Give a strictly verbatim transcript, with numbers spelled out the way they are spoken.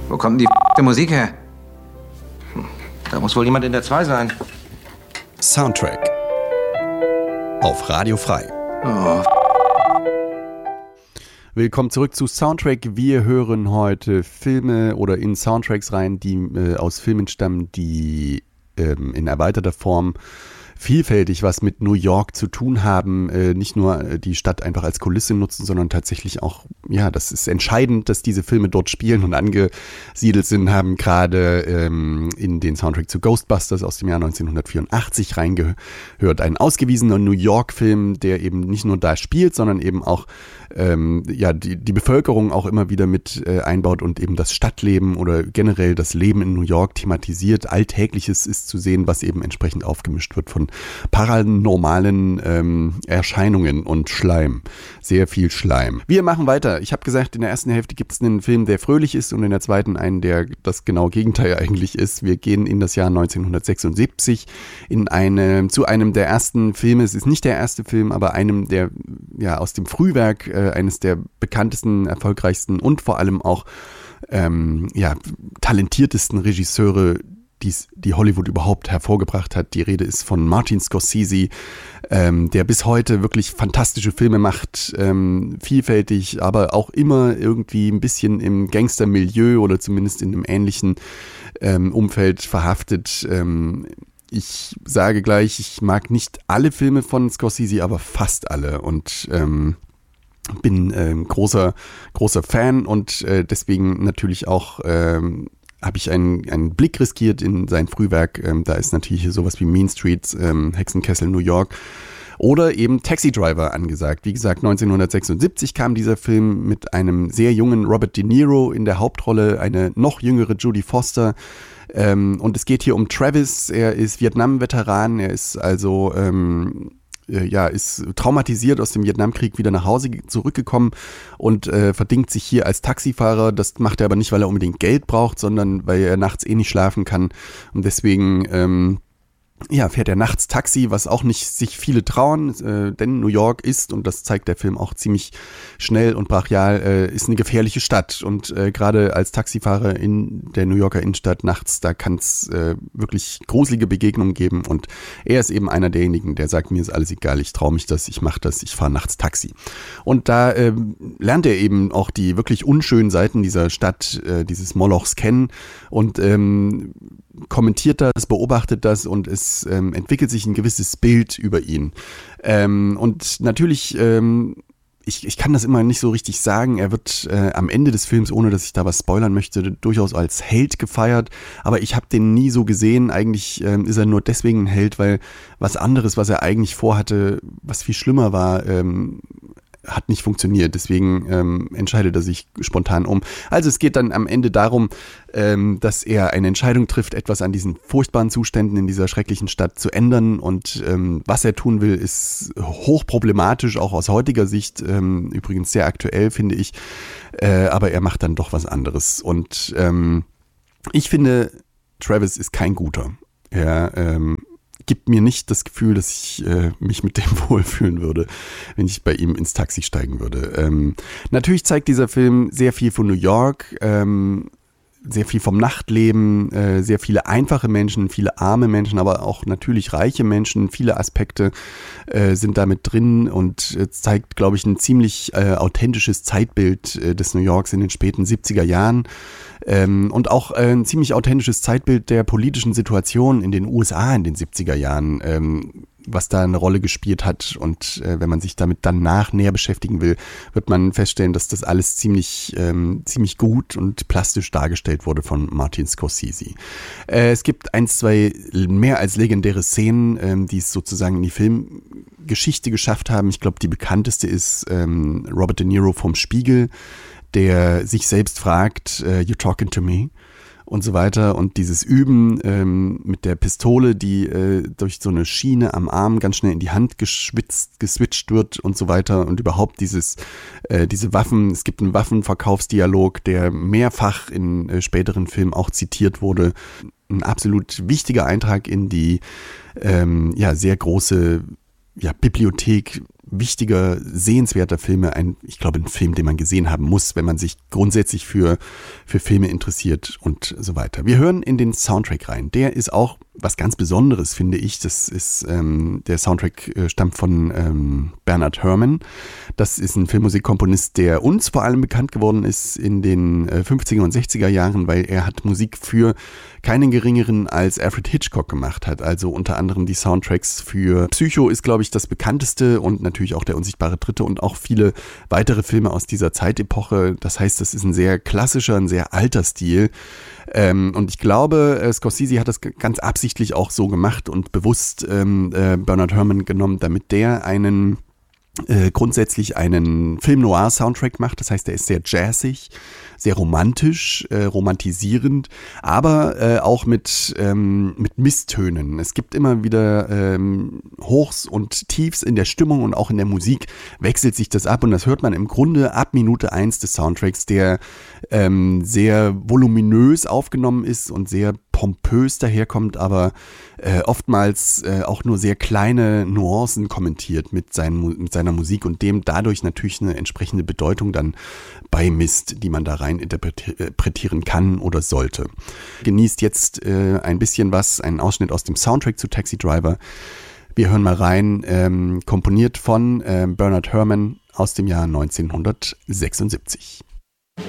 Wo kommt denn die Musik her? Hm, da muss wohl jemand in der zwei sein. Soundtrack auf Radio Frei. Oh. Willkommen zurück zu Soundtrack. Wir hören heute Filme oder in Soundtracks rein, die äh, aus Filmen stammen, die ähm, in erweiterter Form vielfältig was mit New York zu tun haben, äh, nicht nur äh, die Stadt einfach als Kulisse nutzen, sondern tatsächlich auch, ja, das ist entscheidend, dass diese Filme dort spielen und angesiedelt sind, haben gerade ähm, in den Soundtrack zu Ghostbusters aus dem Jahr neunzehnhundertvierundachtzig reingehört. Ein ausgewiesener New York-Film, der eben nicht nur da spielt, sondern eben auch ähm, ja, die, die Bevölkerung auch immer wieder mit äh, einbaut und eben das Stadtleben oder generell das Leben in New York thematisiert. Alltägliches ist zu sehen, was eben entsprechend aufgemischt wird von paranormalen ähm, Erscheinungen und Schleim. Sehr viel Schleim. Wir machen weiter. Ich habe gesagt, in der ersten Hälfte gibt es einen Film, der fröhlich ist und in der zweiten einen, der das genaue Gegenteil eigentlich ist. Wir gehen in das Jahr neunzehnhundertsechsundsiebzig in eine, zu einem der ersten Filme. Es ist nicht der erste Film, aber einem der, ja, aus dem Frühwerk, äh, eines der bekanntesten, erfolgreichsten und vor allem auch ähm, ja, talentiertesten Regisseure, Dies, die Hollywood überhaupt hervorgebracht hat. Die Rede ist von Martin Scorsese, ähm, der bis heute wirklich fantastische Filme macht, ähm, vielfältig, aber auch immer irgendwie ein bisschen im Gangstermilieu oder zumindest in einem ähnlichen ähm, Umfeld verhaftet. Ähm, ich sage gleich, ich mag nicht alle Filme von Scorsese, aber fast alle und ähm, bin ähm, großer, großer Fan und äh, deswegen natürlich auch ähm, habe ich einen, einen Blick riskiert in sein Frühwerk. Ähm, da ist natürlich hier sowas wie Mean Streets, ähm, Hexenkessel, New York oder eben Taxi Driver angesagt. Wie gesagt, neunzehnhundertsechsundsiebzig kam dieser Film mit einem sehr jungen Robert De Niro in der Hauptrolle, eine noch jüngere Jodie Foster. Ähm, und es geht hier um Travis. Er ist Vietnam-Veteran. Er ist also ähm, ja, ist traumatisiert aus dem Vietnamkrieg wieder nach Hause zurückgekommen und äh, verdingt sich hier als Taxifahrer. Das macht er aber nicht, weil er unbedingt Geld braucht, sondern weil er nachts eh nicht schlafen kann. Und deswegen ähm, ja, fährt er nachts Taxi, was auch nicht sich viele trauen, äh, denn New York ist, und das zeigt der Film auch ziemlich schnell und brachial, äh, ist eine gefährliche Stadt. Und äh, gerade als Taxifahrer in der New Yorker Innenstadt nachts, da kann es äh, wirklich gruselige Begegnungen geben. Und er ist eben einer derjenigen, der sagt, mir ist alles egal, ich traue mich das, ich mache das, ich fahre nachts Taxi. Und da äh, lernt er eben auch die wirklich unschönen Seiten dieser Stadt, äh, dieses Molochs kennen und ähm, kommentiert das, beobachtet das und es ähm, entwickelt sich ein gewisses Bild über ihn. Ähm, und natürlich, ähm, ich, ich kann das immer nicht so richtig sagen, er wird äh, am Ende des Films, ohne dass ich da was spoilern möchte, durchaus als Held gefeiert, aber ich habe den nie so gesehen. Eigentlich ähm, ist er nur deswegen ein Held, weil was anderes, was er eigentlich vorhatte, was viel schlimmer war, ähm, hat nicht funktioniert, deswegen ähm, entscheidet er sich spontan um. Also es geht dann am Ende darum, ähm, dass er eine Entscheidung trifft, etwas an diesen furchtbaren Zuständen in dieser schrecklichen Stadt zu ändern und ähm, was er tun will, ist hochproblematisch, auch aus heutiger Sicht, ähm, übrigens sehr aktuell, finde ich, äh, aber er macht dann doch was anderes und ähm, ich finde, Travis ist kein guter. Er ähm, gibt mir nicht das Gefühl, dass ich äh, mich mit dem wohlfühlen würde, wenn ich bei ihm ins Taxi steigen würde. Ähm, natürlich zeigt dieser Film sehr viel von New York, ähm, sehr viel vom Nachtleben, äh, sehr viele einfache Menschen, viele arme Menschen, aber auch natürlich reiche Menschen. Viele Aspekte äh, sind damit drin und äh, zeigt, glaube ich, ein ziemlich äh, authentisches Zeitbild äh, des New Yorks in den späten siebziger Jahren. Ähm, und auch äh, ein ziemlich authentisches Zeitbild der politischen Situation in den U S A in den siebziger Jahren, ähm, was da eine Rolle gespielt hat. Und äh, wenn man sich damit danach näher beschäftigen will, wird man feststellen, dass das alles ziemlich, ähm, ziemlich gut und plastisch dargestellt wurde von Martin Scorsese. Äh, es gibt ein, zwei mehr als legendäre Szenen, ähm, die es sozusagen in die Filmgeschichte geschafft haben. Ich glaube, die bekannteste ist ähm, Robert De Niro vom Spiegel, der sich selbst fragt, uh, you talking to me? Und so weiter. Und dieses Üben ähm, mit der Pistole, die äh, durch so eine Schiene am Arm ganz schnell in die Hand geschwitzt, geswitcht wird und so weiter. Und überhaupt dieses, äh, diese Waffen, es gibt einen Waffenverkaufsdialog, der mehrfach in äh, späteren Filmen auch zitiert wurde. Ein absolut wichtiger Eintrag in die ähm, ja, sehr große ja, Bibliothek wichtiger, sehenswerter Filme. Ein, ich glaube, ein Film, den man gesehen haben muss, wenn man sich grundsätzlich für, für Filme interessiert und so weiter. Wir hören in den Soundtrack rein. Der ist auch was ganz Besonderes, finde ich. Das ist, ähm, der Soundtrack äh, stammt von ähm, Bernard Herrmann. Das ist ein Filmmusikkomponist, der uns vor allem bekannt geworden ist in den äh, fünfziger und sechziger Jahren, weil er hat Musik für keinen geringeren als Alfred Hitchcock gemacht hat. Also unter anderem die Soundtracks für Psycho ist, glaube ich, das bekannteste und natürlich auch Der unsichtbare Dritte und auch viele weitere Filme aus dieser Zeitepoche. Das heißt, das ist ein sehr klassischer, ein sehr alter Stil. Ähm, und ich glaube, äh, Scorsese hat das g- ganz absichtlich auch so gemacht und bewusst ähm, äh, Bernard Herrmann genommen, damit der einen äh, grundsätzlich einen Film-Noir-Soundtrack macht. Das heißt, der ist sehr jazzig, sehr romantisch, äh, romantisierend, aber äh, auch mit, ähm, mit Misstönen. Es gibt immer wieder ähm, Hochs und Tiefs in der Stimmung und auch in der Musik wechselt sich das ab und das hört man im Grunde ab Minute eins des Soundtracks, der ähm, sehr voluminös aufgenommen ist und sehr pompös daherkommt, aber äh, oftmals äh, auch nur sehr kleine Nuancen kommentiert mit, seinen, mit seiner Musik und dem dadurch natürlich eine entsprechende Bedeutung dann beimisst, die man da rein interpretieren kann oder sollte. Genießt jetzt äh, ein bisschen was, einen Ausschnitt aus dem Soundtrack zu Taxi Driver. Wir hören mal rein, ähm, komponiert von äh, Bernard Herrmann aus dem Jahr neunzehnhundertsechsundsiebzig.